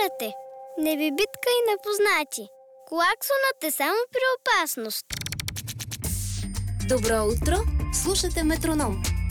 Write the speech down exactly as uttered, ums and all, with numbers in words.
те. Не ви биткай непознати. Клаксонът е само при опасност. Добро утро! Слушате Метроном,